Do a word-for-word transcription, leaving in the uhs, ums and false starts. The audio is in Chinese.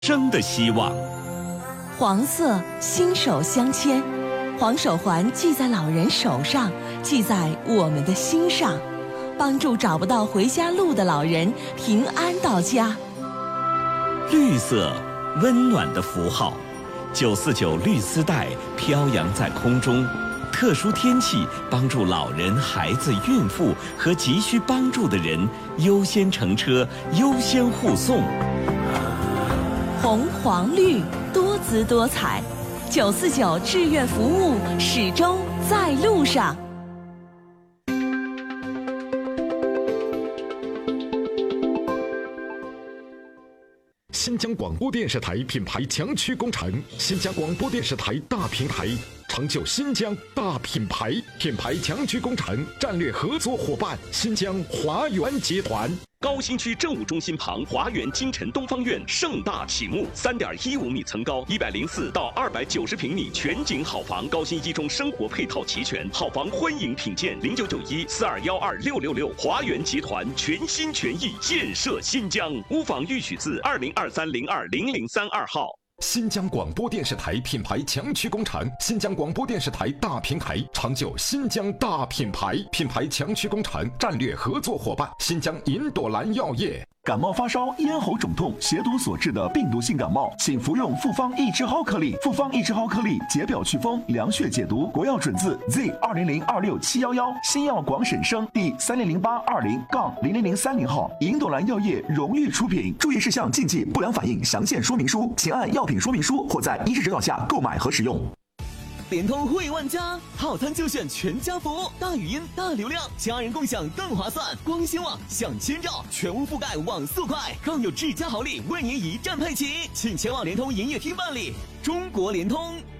生的希望。 黄色心手相牵，黄手环系在老人手上，系在我们的心上，帮助找不到回家路的老人平安到家。 绿色，温暖的符号。九四九绿丝带飘扬在空中，特殊天气帮助老人、孩子、孕妇和急需帮助的人优先乘车、优先护送。 红黄绿多姿多彩，九四九志愿服务始终在路上。 新疆广播电视台品牌强驱工程，新疆广播电视台大平台，成就新疆大品牌。品牌强驱工程战略合作伙伴：新疆华源集团。 高新区政务中心旁华源金晨东方院盛大启幕，三点一五米层高，一百零四到二百九十平米全景好房，高新一中生活配套齐全，好房欢迎品鉴。零九九一四二幺二六六六，华源集团全心全意建设新疆。屋房预取自二零二三零二零零三二号。 新疆广播电视台品牌强驱工程，新疆广播电视台大平台，成就新疆大品牌。品牌强驱工程战略合作伙伴：新疆银朵兰药业。 感冒发烧、咽喉肿痛、血毒所致的病毒性感冒，请服用复方益智蒿颗粒。复方益智蒿颗粒解表祛风、凉血解毒，国药准字 Z 二零零二六七幺幺，新药广审生第三零零八二零杠零零零三零号，银朵兰药业荣誉出品。注意事项、禁忌、不良反应详见说明书，请按药品说明书或在医师指导下购买和使用。 联通惠万家，套餐就选全家福，大语音、大流量，家人共享更划算。光纤网享千兆，全屋覆盖网速快，更有智家好礼为您一站配齐，请前往联通营业厅办理。中国联通。